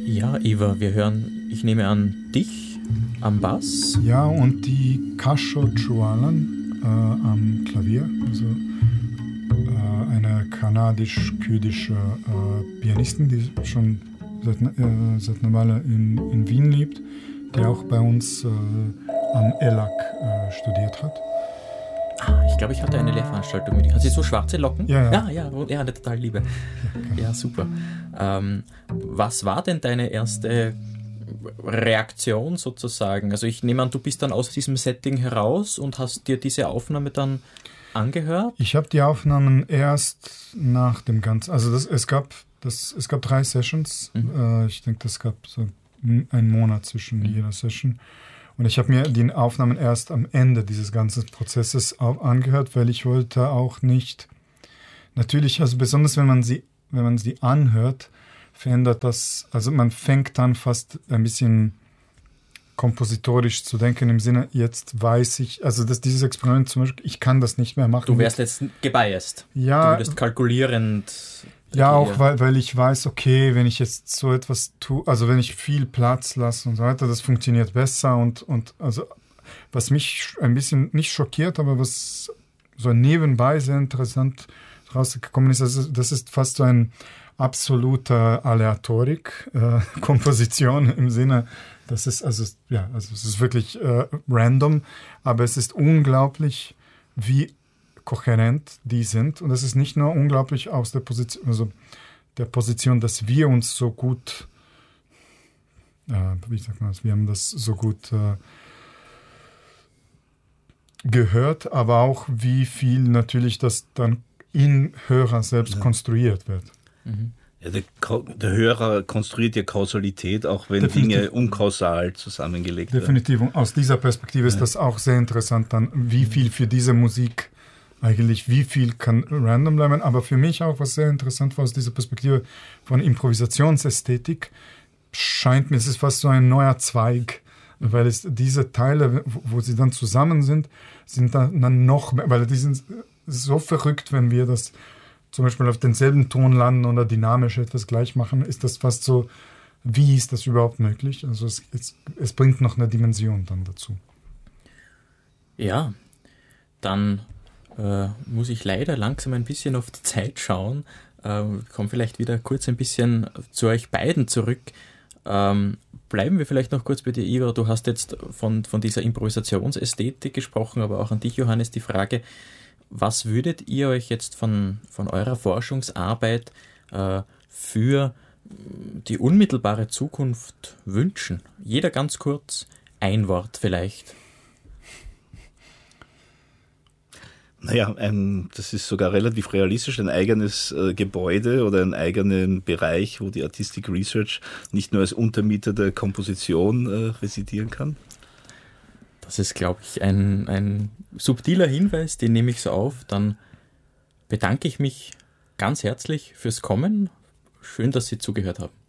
Ja, Iva, ich nehme an, dich am Bass. Ja, und die Kasho Chualan am Klavier, also eine kanadisch-kurdische Pianistin, die schon seit einer Weile in Wien lebt, die auch bei uns am ELAC studiert hat. Ich glaube, ich hatte eine Lehrveranstaltung mit ihr. Hat sie so schwarze Locken? Ja. Ja, eine total liebe. Ja, super. Was war denn deine erste Reaktion sozusagen? Also ich nehme an, du bist dann aus diesem Setting heraus und hast dir diese Aufnahme dann angehört? Ich habe die Aufnahmen erst nach dem Ganzen, also es gab 3 Sessions. Ich denke, es gab so einen Monat zwischen jeder Session. Und ich habe mir die Aufnahmen erst am Ende dieses ganzen Prozesses angehört, weil ich wollte auch nicht, natürlich, also besonders wenn man sie anhört, verändert das, also man fängt dann fast ein bisschen kompositorisch zu denken, im Sinne, jetzt weiß ich, also dass dieses Experiment zum Beispiel, ich kann das nicht mehr machen. Du wärst jetzt gebiased. Ja. Du würdest kalkulierend. Ja, auch weil ich weiß, okay, wenn ich jetzt so etwas tue, also wenn ich viel Platz lasse und so weiter, das funktioniert besser und also was mich ein bisschen nicht schockiert, aber was so nebenbei sehr interessant rausgekommen ist, also das ist fast so ein absoluter Aleatorik-Komposition im Sinne, das ist also es ist wirklich random, aber es ist unglaublich, wie kohärent die sind. Und es ist nicht nur unglaublich aus der Position, dass wir uns so gut, wir haben das so gut gehört, aber auch wie viel natürlich das dann im Hörer selbst konstruiert wird. Mhm. Ja, der Hörer konstruiert ja Kausalität, auch wenn Dinge unkausal zusammengelegt werden. Definitiv. Und aus dieser Perspektive ist das auch sehr interessant dann, wie viel für diese Musik eigentlich, wie viel kann random bleiben, aber für mich auch, was sehr interessant war aus dieser Perspektive von Improvisationsästhetik, scheint mir, es ist fast so ein neuer Zweig, weil es diese Teile, wo sie dann zusammen sind dann noch mehr, weil die sind so verrückt, wenn wir das zum Beispiel auf denselben Ton landen oder dynamisch etwas gleich machen, ist das fast so, wie ist das überhaupt möglich? Also es bringt noch eine Dimension dann dazu. Ja, dann muss ich leider langsam ein bisschen auf die Zeit schauen. Komme vielleicht wieder kurz ein bisschen zu euch beiden zurück. Bleiben wir vielleicht noch kurz bei dir, Iva. Du hast jetzt von dieser Improvisationsästhetik gesprochen, aber auch an dich, Johannes, die Frage, was würdet ihr euch jetzt von eurer Forschungsarbeit für die unmittelbare Zukunft wünschen? Jeder ganz kurz, ein Wort vielleicht. Naja, das ist sogar relativ realistisch, ein eigenes Gebäude oder einen eigenen Bereich, wo die Artistic Research nicht nur als Untermieter der Komposition residieren kann. Das ist, glaube ich, ein subtiler Hinweis, den nehme ich so auf. Dann bedanke ich mich ganz herzlich fürs Kommen. Schön, dass Sie zugehört haben.